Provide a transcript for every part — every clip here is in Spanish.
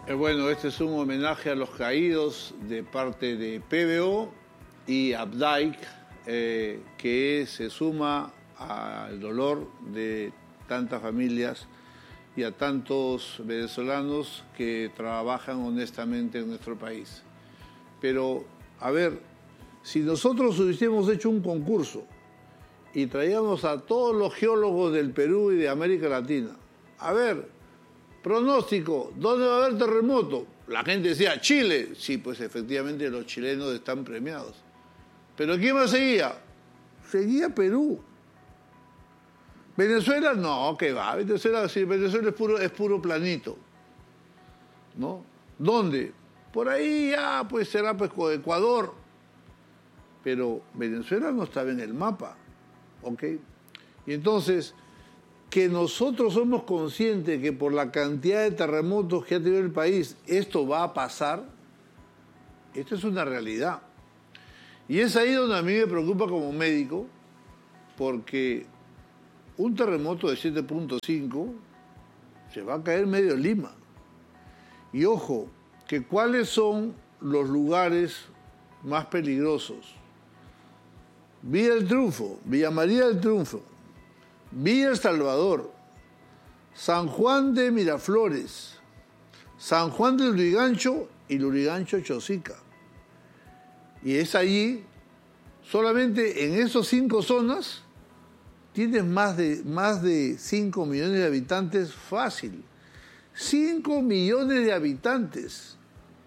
Bueno, este es un homenaje a los caídos de parte de PBO y Abdaic, que se suma al dolor de tantas familias y a tantos venezolanos que trabajan honestamente en nuestro país. Pero, a ver, si nosotros hubiésemos hecho un concurso y traíamos a todos los geólogos del Perú y de América Latina, a ver, pronóstico, ¿dónde va a haber terremoto? La gente decía, Chile. Sí, pues efectivamente los chilenos están premiados. ¿Pero quién más seguía? Seguía Perú. Venezuela, no, ¿qué va? Venezuela, sí, Venezuela es puro planito, ¿no? ¿Dónde? Por ahí ya, pues será pues Ecuador. Pero Venezuela no estaba en el mapa, ¿ok? Y entonces, que nosotros somos conscientes que por la cantidad de terremotos que ha tenido el país, esto va a pasar, esto es una realidad. Y es ahí donde a mí me preocupa como médico, porque un terremoto de 7.5 se va a caer medio Lima. Y ojo, que cuáles son los lugares más peligrosos. Villa del Triunfo, Villa María del Triunfo, Villa El Salvador, San Juan de Miraflores, San Juan del Lurigancho y Lurigancho Chosica. Y es allí, solamente en esas 5 zonas, tienes más de 5 millones de habitantes fácil. 5 millones de habitantes.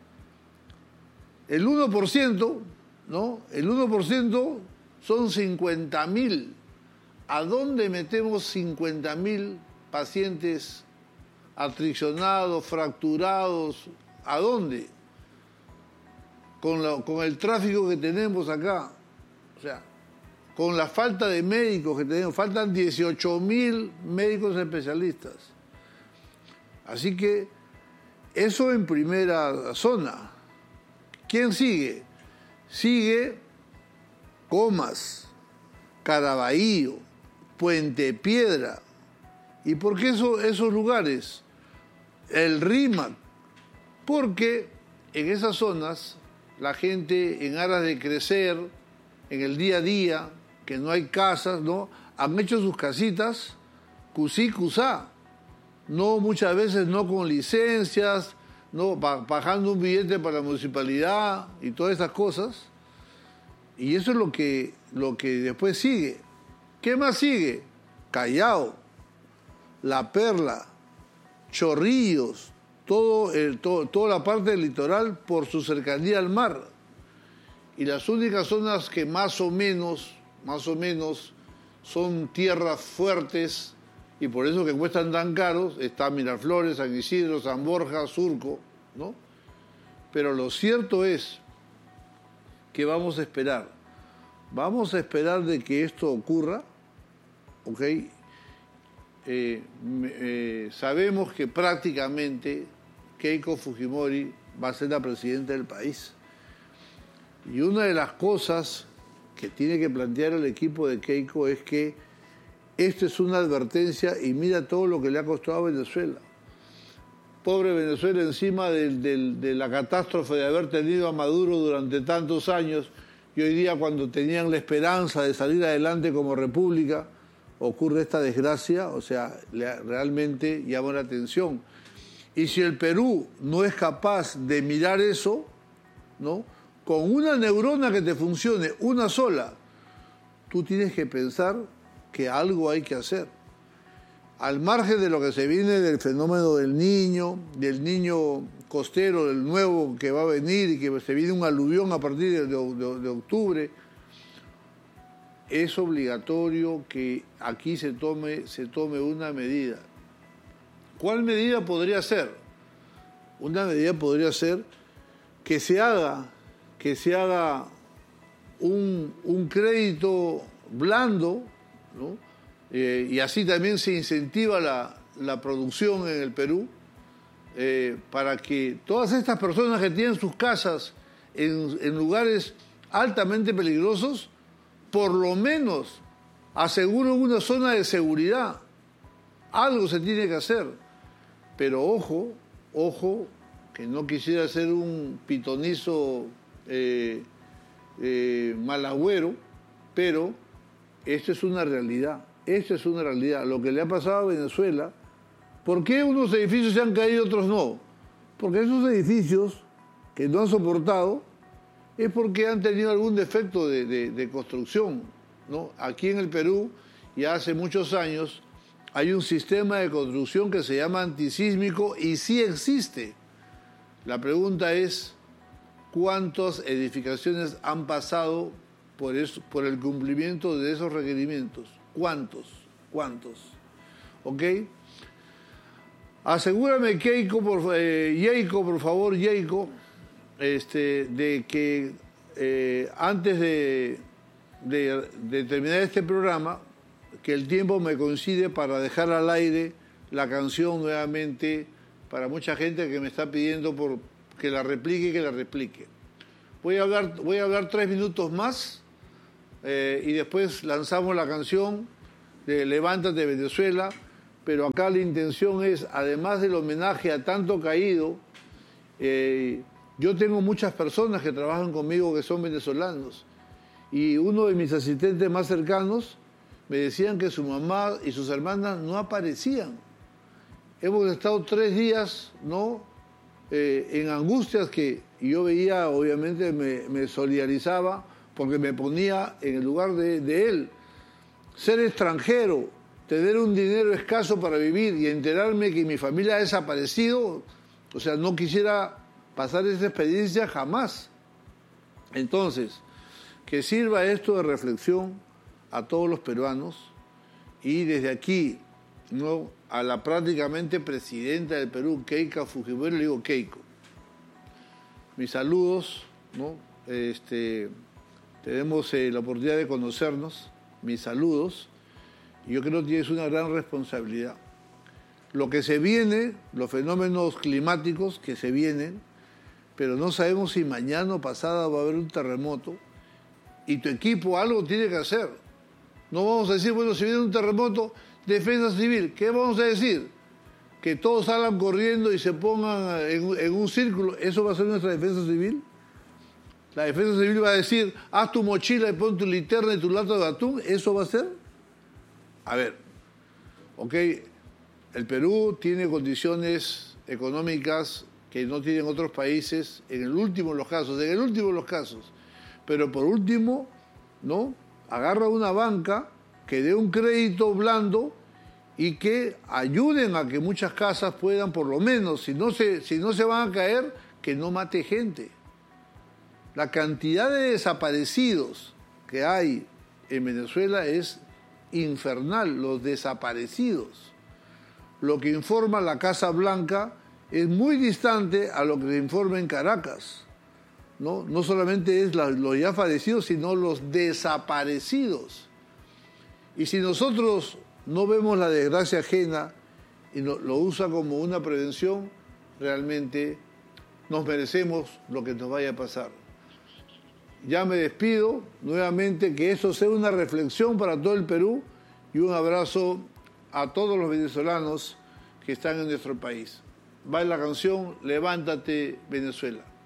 El 1%, ¿no? El 1% son 50.000. ¿A dónde metemos 50.000 pacientes atricionados, fracturados? ¿A dónde? Con el tráfico que tenemos acá. O sea, con la falta de médicos que tenemos. Faltan 18.000 médicos especialistas. Así que eso en primera zona. ¿Quién sigue? Sigue Comas, Caraballo, Puente Piedra. ¿Y por qué esos lugares? El Rímac. Porque en esas zonas la gente, en aras de crecer, en el día a día, que no hay casas, ¿no? Han hecho sus casitas, cusí, cusá. No, muchas veces no con licencias, no pagando un billete para la municipalidad y todas esas cosas. Y eso es lo que después sigue. ¿Qué más sigue? Callao, La Perla, Chorrillos, toda la parte del litoral por su cercanía al mar. Y las únicas zonas que más o menos son tierras fuertes y por eso que cuestan tan caros, está Miraflores, San Isidro, San Borja, Surco, ¿no? Pero lo cierto es que vamos a esperar. Vamos a esperar de que esto ocurra, ¿ok? Sabemos que prácticamente Keiko Fujimori va a ser la presidenta del país. Y una de las cosas que tiene que plantear el equipo de Keiko es que esto es una advertencia y mira todo lo que le ha costado a Venezuela. Pobre Venezuela encima de la catástrofe de haber tenido a Maduro durante tantos años y hoy día cuando tenían la esperanza de salir adelante como república, ocurre esta desgracia, o sea, realmente llama la atención. Y si el Perú no es capaz de mirar eso, ¿no? Con una neurona que te funcione, una sola, tú tienes que pensar que algo hay que hacer. Al margen de lo que se viene del fenómeno del niño costero, del nuevo que va a venir y que se viene un aluvión a partir de octubre, es obligatorio que aquí se tome una medida. ¿Cuál medida podría ser? Una medida podría ser que se haga un crédito blando, ¿no? Y así también se incentiva la producción en el Perú, para que todas estas personas que tienen sus casas en lugares altamente peligrosos, por lo menos aseguren una zona de seguridad. Algo se tiene que hacer. Pero ojo, que no quisiera ser un pitonizo malagüero, pero esto es una realidad. Esto es una realidad. Lo que le ha pasado a Venezuela, ¿por qué unos edificios se han caído y otros no? Porque esos edificios que no han soportado es porque han tenido algún defecto de construcción, ¿no? Aquí en el Perú, ya hace muchos años, hay un sistema de construcción que se llama antisísmico y sí existe. La pregunta es, ¿cuántas edificaciones han pasado por el cumplimiento de esos requerimientos? ¿Cuántos? ¿Ok? Asegúrame, Jacob, por favor, de que antes de terminar este programa, que el tiempo me coincide para dejar al aire la canción nuevamente para mucha gente que me está pidiendo que la replique. Voy a hablar 3 minutos más y después lanzamos la canción de Levántate Venezuela, pero acá la intención es, además del homenaje a tanto caído, yo tengo muchas personas que trabajan conmigo que son venezolanos y uno de mis asistentes más cercanos me decían que su mamá y sus hermanas no aparecían. Hemos estado 3 días, ¿no?, en angustias que yo veía, obviamente me solidarizaba porque me ponía en el lugar de él. Ser extranjero, tener un dinero escaso para vivir y enterarme que mi familia ha desaparecido, o sea, no quisiera pasar esa experiencia jamás. Entonces, que sirva esto de reflexión a todos los peruanos y desde aquí, ¿no?, a la prácticamente presidenta del Perú, Keiko Fujimori, le digo: Keiko, mis saludos, ¿no? Tenemos la oportunidad de conocernos, mis saludos, y yo creo que tienes una gran responsabilidad. Lo que se viene, los fenómenos climáticos que se vienen, pero no sabemos si mañana o pasado va a haber un terremoto, y tu equipo algo tiene que hacer. No vamos a decir, bueno, si viene un terremoto, defensa civil. ¿Qué vamos a decir? Que todos salgan corriendo y se pongan en un círculo. ¿Eso va a ser nuestra defensa civil? La defensa civil va a decir, haz tu mochila y pon tu linterna y tu lata de atún. ¿Eso va a ser? A ver, ok, el Perú tiene condiciones económicas que no tienen otros países, en el último de los casos. Pero por último, ¿no?, agarra una banca que dé un crédito blando y que ayuden a que muchas casas puedan, por lo menos, si no se van a caer, que no mate gente. La cantidad de desaparecidos que hay en Venezuela es infernal, los desaparecidos. Lo que informa la Casa Blanca es muy distante a lo que se informa en Caracas. No solamente es los ya fallecidos, sino los desaparecidos. Y si nosotros no vemos la desgracia ajena y lo usa como una prevención, realmente nos merecemos lo que nos vaya a pasar. Ya me despido, nuevamente que esto sea una reflexión para todo el Perú y un abrazo a todos los venezolanos que están en nuestro país. Va la canción Levántate Venezuela.